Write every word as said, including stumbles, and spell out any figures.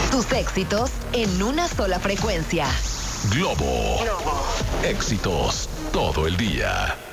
Tus éxitos en una sola frecuencia. Globo. Globo. Éxitos todo el día.